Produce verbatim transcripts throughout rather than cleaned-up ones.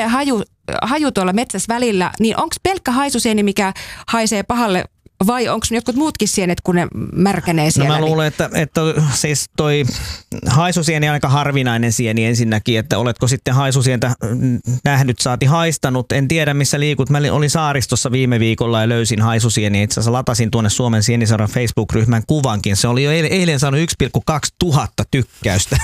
kauhea haju, haju tuolla metsässä välillä, niin onko pelkkä haisusieni, mikä haisee pahalle, vai onko jotkut muutkin sienet, kun ne märkänee siellä? No mä luulen, että, että siis toi haisusieni on aika harvinainen sieni ensinnäkin, että oletko sitten haisusientä nähnyt, saati haistanut. En tiedä, missä liikut. Mä olin saaristossa viime viikolla ja löysin haisusieni. Itse asiassa latasin tuonne Suomen Sieniseuran Facebook-ryhmän kuvankin. Se oli jo eilen saanut yksi pilkku kaksi tuhatta tykkäystä.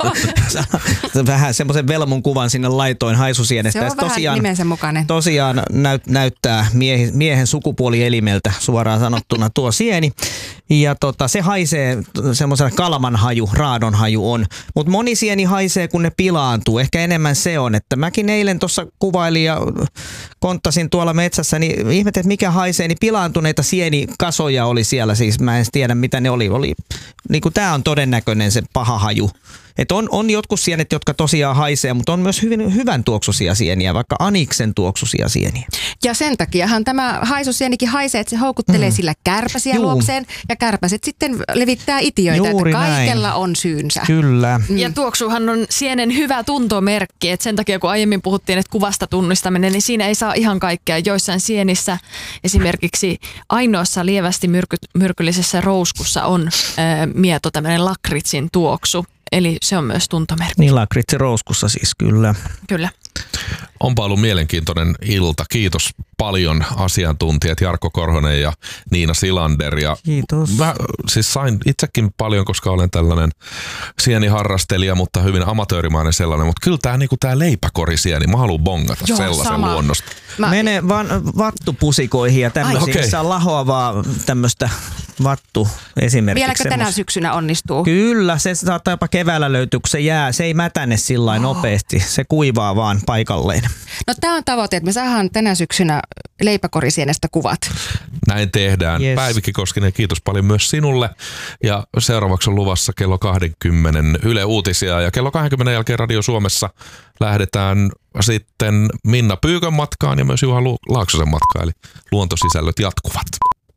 Vähän semmoisen velmun kuvan sinne laitoin haisuusienestä. Se on vähän tosiaan, nimensä mukainen. Tosiaan näyt, näyttää miehen, miehen sukupuolielimeltä suoraan sanottuna tuo sieni. Ja tota, se haisee semmoisena kalmanhaju, raadonhaju on. Mutta moni sieni haisee, kun ne pilaantuu. Ehkä enemmän se on. Että mäkin eilen tuossa kuvailin ja konttasin tuolla metsässä, niin ihmettelin, että mikä haisee, niin pilaantuneita sienikasoja oli siellä. Siis mä en tiedä, mitä ne oli. oli niin kuin tää on todennäköinen se paha haju. Et on, on jotkut sienet, jotka tosiaan haisee, mutta on myös hyvin, hyvän tuoksuisia sieniä, vaikka aniksen tuoksuisia sieniä. Ja sen takiahan tämä haisusienikin haisee, että se houkuttelee mm. sillä kärpäsiä Juu. luokseen ja kärpäset sitten levittää itiöitä, Juuri että kaikella näin. On syynsä. Kyllä. Mm. Ja tuoksuhan on sienen hyvä tuntomerkki, että sen takia kun aiemmin puhuttiin, että kuvasta tunnistaminen, niin siinä ei saa ihan kaikkea. Joissain sienissä esimerkiksi ainoassa lievästi myrky, myrkyllisessä rouskussa on ää, mieto tämmöinen lakritsin tuoksu. Eli se on myös tuntomerkki. Niin lakritsi rouskussa siis, kyllä. Kyllä. Onpa ollut mielenkiintoinen ilta. Kiitos paljon asiantuntijat Jarkko Korhonen ja Niina Silander. Ja Kiitos. Mä siis sain itsekin paljon, koska olen tällainen sieniharrastelija, mutta hyvin amatöörimainen sellainen. Mutta kyllä tämä niinku tää leipäkorisieni, mä haluan bongata Joo, sellaisen sama. luonnosta. Mä... Mene vaan vattupusikoihin ja tämmöisiin, okay. missä on lahoavaa tämmöistä vattu esimerkiksi. Vieläkö semmos... tänä syksynä onnistuu? Kyllä, se saattaa jopa keväällä löytyä, kun se jää. Se ei mätäne sillain oh. nopeasti, se kuivaa vaan paikalleen. No tää on tavoite, että me saadaan tänä syksynä leipäkorisienestä kuvat. Näin tehdään. Yes. Päivikki Koskinen, kiitos paljon myös sinulle. Ja seuraavaksi on luvassa kello kaksikymmentä Yle Uutisia ja kello kaksikymmentä jälkeen Radio Suomessa lähdetään sitten Minna Pyykön matkaan ja myös Juha Laaksosen matkaan, eli luontosisällöt jatkuvat.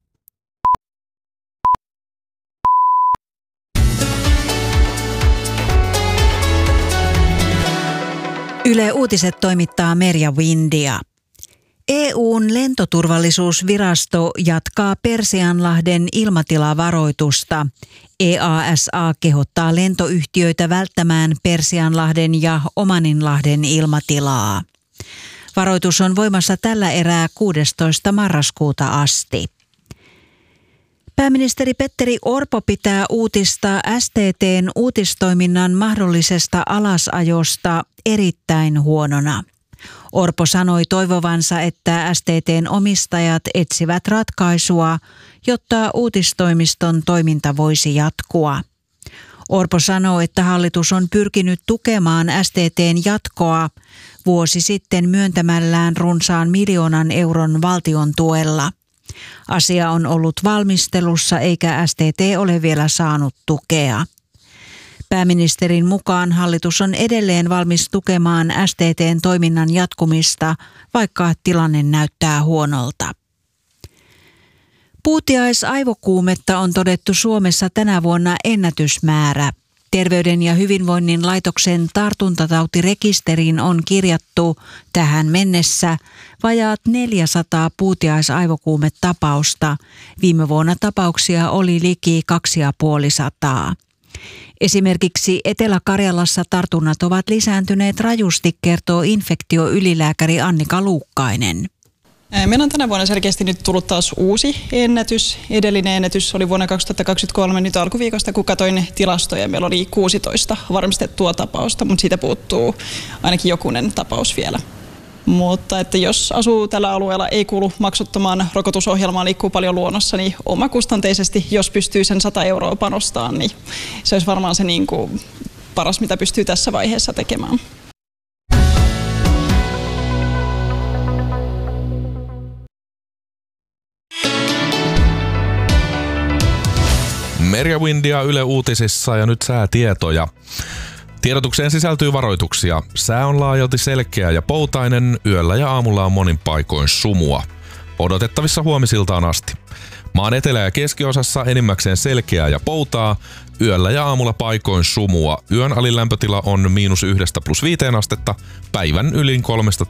Yle Uutiset toimittaa Merja Windia. E U:n lentoturvallisuusvirasto jatkaa Persianlahden ilmatilavaroitusta. E A S A kehottaa lentoyhtiöitä välttämään Persianlahden ja Omaninlahden ilmatilaa. Varoitus on voimassa tällä erää kuudestoista marraskuuta asti. Pääministeri Petteri Orpo pitää uutista S T T:n uutistoiminnan mahdollisesta alasajosta erittäin huonona. Orpo sanoi toivovansa, että S T T:n omistajat etsivät ratkaisua, jotta uutistoimiston toiminta voisi jatkua. Orpo sanoi, että hallitus on pyrkinyt tukemaan S T T:n jatkoa vuosi sitten myöntämällään runsaan miljoonan euron valtion tuella. Asia on ollut valmistelussa eikä S T T ole vielä saanut tukea. Pääministerin mukaan hallitus on edelleen valmis tukemaan S T T:n toiminnan jatkumista, vaikka tilanne näyttää huonolta. Puutiaisaivokuumetta on todettu Suomessa tänä vuonna ennätysmäärä. Terveyden ja hyvinvoinnin laitoksen tartuntatautirekisteriin on kirjattu tähän mennessä vajaat neljäsataa puutiaisaivokuumetapausta. Viime vuonna tapauksia oli liki kaksisataaviisikymmentä. Esimerkiksi Etelä-Karjalassa tartunnat ovat lisääntyneet rajusti, kertoo infektioylilääkäri Annika Luukkainen. Meillä on tänä vuonna selkeästi nyt tullut taas uusi ennätys. Edellinen ennätys oli vuonna kaksituhattakaksikymmentäkolme nyt alkuviikosta, kun katsoin tilastoja. Meillä oli kuusitoista varmistettua tapausta, mutta siitä puuttuu ainakin jokunen tapaus vielä. Mutta että jos asuu tällä alueella, ei kuulu maksuttomaan rokotusohjelmaan, liikkuu paljon luonnossa, niin omakustanteisesti, jos pystyy sen sata euroa panostamaan, niin se olisi varmaan se niin kuin paras, mitä pystyy tässä vaiheessa tekemään. Merja Windia Yle Uutisissa ja nyt säätietoja. Tiedotukseen sisältyy varoituksia. Sää on laajalti selkeä ja poutainen, yöllä ja aamulla on monin paikoin sumua. Odotettavissa huomisiltaan asti. Maan etelä- ja keskiosassa enimmäkseen selkeää ja poutaa, yöllä ja aamulla paikoin sumua. Yön alin lämpötila on miinus yhdestä plus viiteen astetta, päivän ylin kolmesta